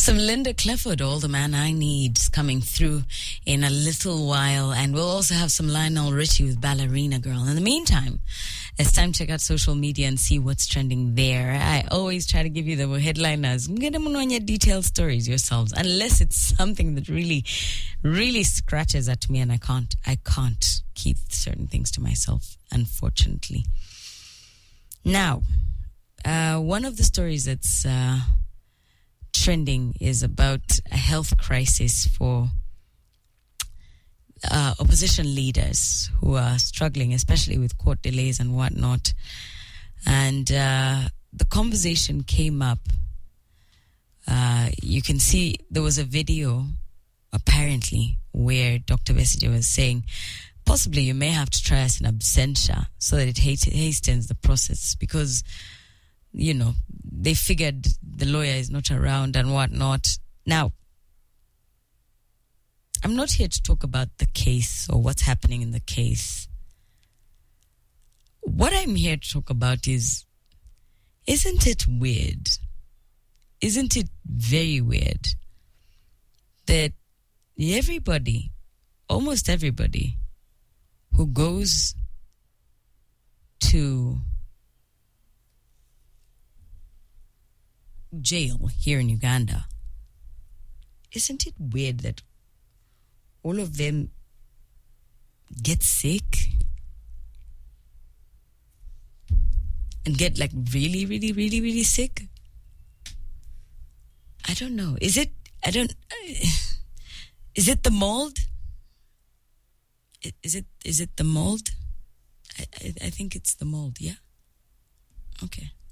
Some Linda Clifford, All the Man I Need, coming through in a little while. And we'll also have some Lionel Richie with Ballerina Girl. In the meantime, it's time to check out social media and see what's trending there. I always try to give you the headliners. Get them on your detailed stories yourselves, unless it's something that really, really scratches at me, and I can't keep certain things to myself, unfortunately. Now, one of the stories that's trending is about a health crisis for opposition leaders who are struggling, especially with court delays and whatnot. And the conversation came up. You can see there was a video, apparently, where Dr. Besigye was saying, possibly you may have to try us in absentia so that it hastens the process, because, you know, they figured the lawyer is not around and whatnot. Now, I'm not here to talk about the case or what's happening in the case. What I'm here to talk about is, isn't it weird? Isn't it very weird that everybody, almost everybody, who goes to jail here in Uganda, isn't it weird that all of them get sick and get like really, really, really, really sick? I don't know. Is it the mold? Is it the mold? I think it's the mold, yeah? Okay.